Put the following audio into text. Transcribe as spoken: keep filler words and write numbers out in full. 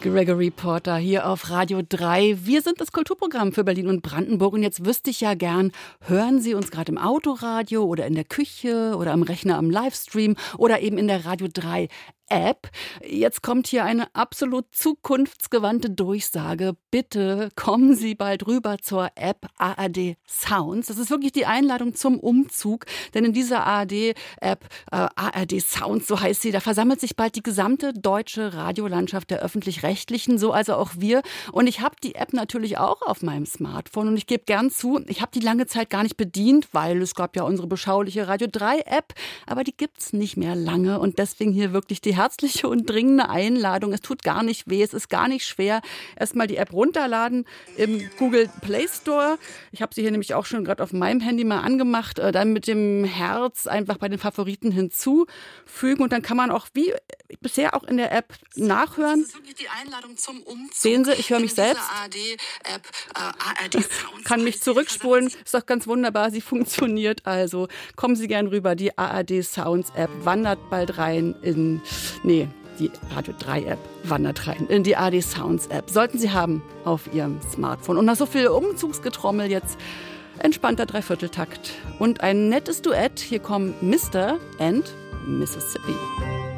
Gregory Porter hier auf Radio drei. Wir sind das Kulturprogramm für Berlin und Brandenburg und jetzt wüsste ich ja gern, hören Sie uns gerade im Autoradio oder in der Küche oder am Rechner am Livestream oder eben in der Radio drei App. Jetzt kommt hier eine absolut zukunftsgewandte Durchsage. Bitte kommen Sie bald rüber zur App A R D Sounds. Das ist wirklich die Einladung zum Umzug, denn in dieser A R D-App, äh, A R D Sounds, so heißt sie, da versammelt sich bald die gesamte deutsche Radiolandschaft der Öffentlich-Rechtlichen, so also auch wir. Und ich habe die App natürlich auch auf meinem Smartphone und ich gebe gern zu, ich habe die lange Zeit gar nicht bedient, weil es gab ja unsere beschauliche Radio drei App, aber die gibt's nicht mehr lange und deswegen hier wirklich die herzliche und dringende Einladung. Es tut gar nicht weh, es ist gar nicht schwer. Erstmal die App runterladen im Google Play Store. Ich habe sie hier nämlich auch schon gerade auf meinem Handy mal angemacht. Dann mit dem Herz einfach bei den Favoriten hinzufügen und dann kann man auch wie bisher auch in der App nachhören. Das ist wirklich die Einladung zum Umzug. Sehen Sie, ich höre mich selbst. A R D-App, äh, A R D Sounds. Kann mich zurückspulen. Ist doch ganz wunderbar. Sie funktioniert also. Kommen Sie gern rüber. Die A R D Sounds App wandert bald rein in Nee, die Radio drei App wandert rein in die A R D Sounds App. Sollten Sie haben auf Ihrem Smartphone. Und nach so viel Umzugsgetrommel jetzt entspannter Dreivierteltakt. Und ein nettes Duett. Hier kommen Mister and Mississippi.